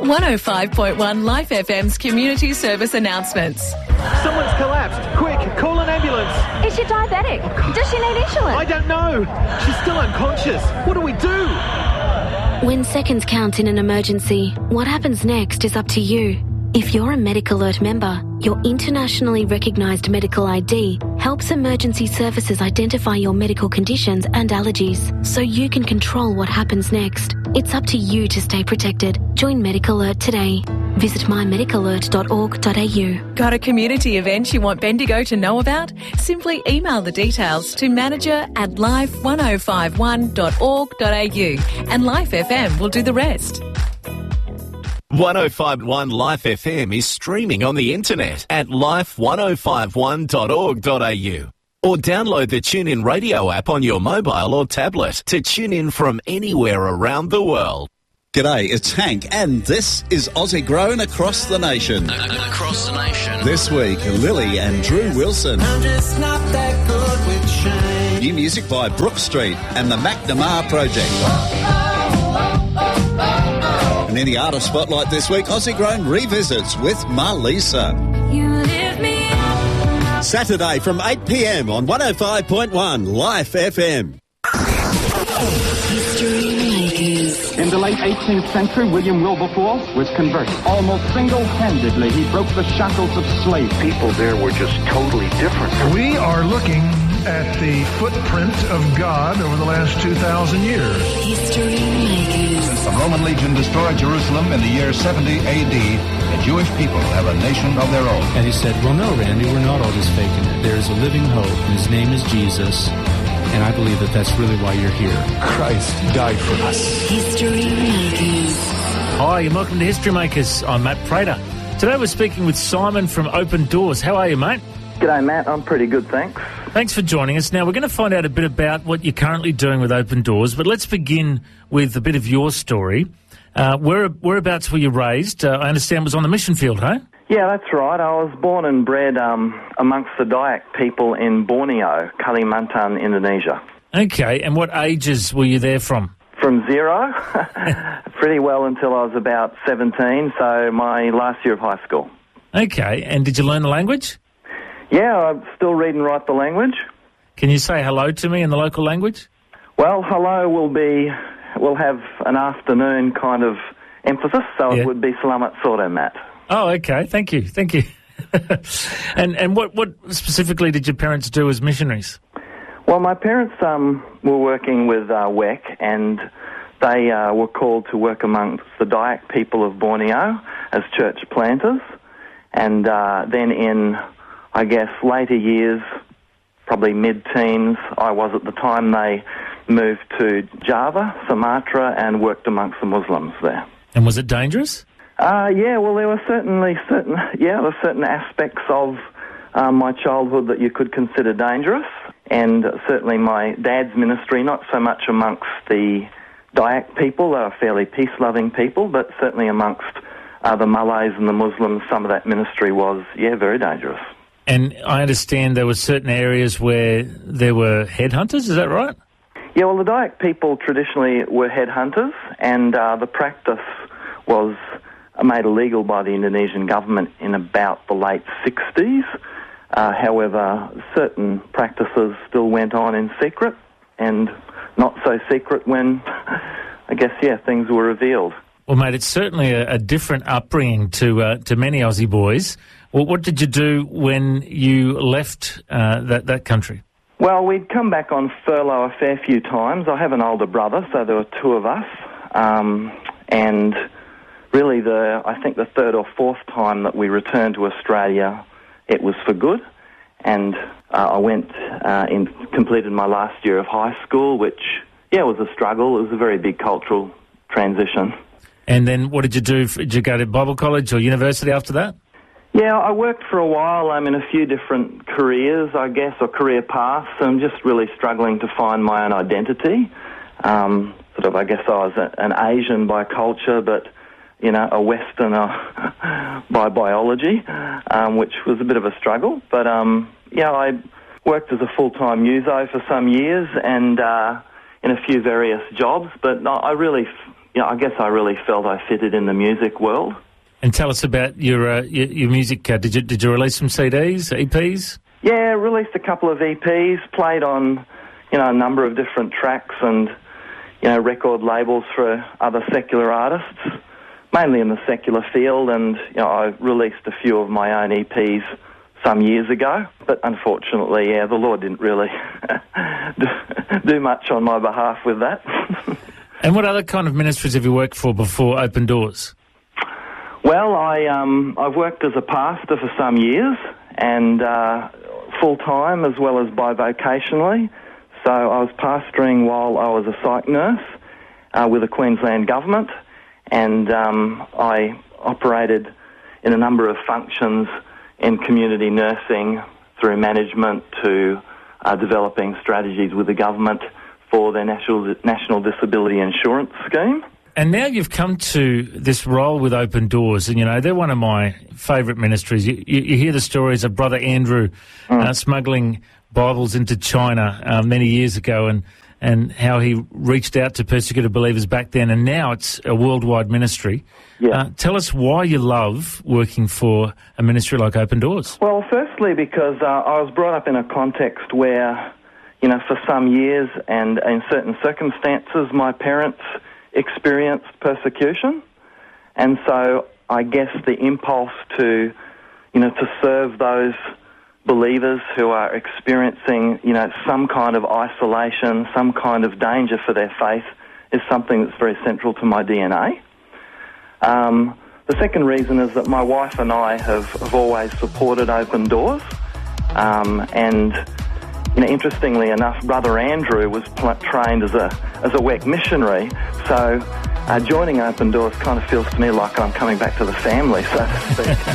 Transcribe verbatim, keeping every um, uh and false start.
one oh five point one Life F M's community service announcements. Someone's collapsed. Quick, call an ambulance. Is she diabetic? Oh, does she need insulin? I don't know. She's still unconscious. What do we do? When seconds count in an emergency, what happens next is up to you. If you're a Medical Alert member, your internationally recognised medical I D helps emergency services identify your medical conditions and allergies so you can control what happens next. It's up to you to stay protected. Join Medical Alert today. Visit my medical alert dot org dot a u. Got a community event you want Bendigo to know about? Simply email the details to manager at life one oh five one dot org dot a u and Life F M will do the rest. one oh five point one Life F M is streaming on the internet at life one oh five one dot org dot a u. Or download the TuneIn Radio app on your mobile or tablet to tune in from anywhere around the world. G'day, it's Hank, and this is Aussie Grown Across the Nation. Across the nation. This week, Lily and Drew Wilson. I'm just not that good with shame. New music by Brook Street and the McNamara Project. And in the Artist Spotlight this week, Aussie Grown revisits with Marlisa. You lift me up. Saturday from eight p m on one oh five point one Life F M. History Makers. In the late eighteenth century, William Wilberforce was converted. Almost single-handedly, he broke the shackles of slavery. People there were just totally different. We are looking at the footprint of God over the last two thousand years. History Makers. Since the Roman legion destroyed Jerusalem in the year seventy A D, the Jewish people have a nation of their own. And he said, well, no, Randy, we're not all just faking it. There is a living hope, and his name is Jesus. And I believe that that's really why you're here. Christ died for us. History Makers. Hi, and welcome to History Makers. I'm Matt Prater. Today we're speaking with Simon from Open Doors. How are you, mate? G'day, Matt. I'm pretty good, thanks. Thanks for joining us. Now, we're going to find out a bit about what you're currently doing with Open Doors, but let's begin with a bit of your story. Uh, where, whereabouts were you raised? Uh, I understand it was on the mission field, huh? Yeah, that's right. I was born and bred um, amongst the Dayak people in Borneo, Kalimantan, Indonesia. Okay, and what ages were you there from? From zero, pretty well until I was about seventeen, so my last year of high school. Okay, and did you learn the language? Yeah, I still read and write the language. Can you say hello to me in the local language? Well, hello will be, will have an afternoon kind of emphasis, so Yeah. it would be Selamat Sore, Matt. Oh, okay. Thank you. Thank you. and and what, what specifically did your parents do as missionaries? Well, my parents um, were working with uh, W E C, and they uh, were called to work amongst the Dayak people of Borneo as church planters. And uh, then in, I guess, later years, probably mid-teens, I was at the time, they moved to Java, Sumatra, and worked amongst the Muslims there. And was it dangerous? Uh, yeah, well, there were certainly certain, yeah, there were certain aspects of uh, my childhood that you could consider dangerous, and certainly my dad's ministry, not so much amongst the Dayak people, they were fairly peace-loving people, but certainly amongst uh, the Malays and the Muslims, some of that ministry was, yeah, very dangerous. And I understand there were certain areas where there were headhunters, is that right? Yeah, well, the Dayak people traditionally were headhunters, and uh, the practice was made illegal by the Indonesian government in about the late sixties. Uh, however, certain practices still went on in secret, and not so secret when, I guess, yeah, things were revealed. Well, mate, it's certainly a, a different upbringing to uh, to many Aussie boys. Well, what did you do when you left uh, that, that country? Well, we'd come back on furlough a fair few times. I have an older brother, so there were two of us, um, and really, the I think the third or fourth time that we returned to Australia, it was for good. And uh, I went uh, and completed my last year of high school, which, yeah, was a struggle. It was a very big cultural transition. And then what did you do? Did you go to Bible college or university after that? Yeah, I worked for a while um, in a few different careers, I guess, or career paths. I'm just really struggling to find my own identity. Um, sort of, I guess I was a, an Asian by culture, but you know, a Westerner by biology, um, which was a bit of a struggle. But, um, yeah, I worked as a full-time muso for some years and uh, in a few various jobs, but no, I really f- you know, I guess I really felt I fitted in the music world. And tell us about your uh, your, your music. Uh, did you did you release some C Ds, E Ps? Yeah, released a couple of E Ps, played on, you know, a number of different tracks and, you know, record labels for other secular artists, mainly in the secular field, and, you know, I released a few of my own E Ps some years ago, but unfortunately, yeah, the Lord didn't really do much on my behalf with that. And what other kind of ministries have you worked for before Open Doors? Well, I, um, I've worked as a pastor for some years, and uh, full-time as well as bivocationally. So I was pastoring while I was a psych nurse uh, with the Queensland Government, and um, I operated in a number of functions in community nursing, through management to uh, developing strategies with the government for their national national disability insurance scheme. And now you've come to this role with Open Doors, and, you know, they're one of my favourite ministries. You, you, you hear the stories of Brother Andrew mm. uh, smuggling Bibles into China uh, many years ago, and, and how he reached out to persecuted believers back then, and now it's a worldwide ministry. Yeah. Uh, tell us why you love working for a ministry like Open Doors. Well, firstly, because uh, I was brought up in a context where, you know, for some years and in certain circumstances, my parents experienced persecution, and so I guess the impulse to, you know, to serve those believers who are experiencing, you know, some kind of isolation, some kind of danger for their faith is something that's very central to my D N A. Um, the second reason is that my wife and I have, have always supported Open Doors, um, and, you know, interestingly enough, Brother Andrew was pl- trained as a as a W E C missionary, so uh, joining Open Doors kind of feels to me like I'm coming back to the family, so to speak.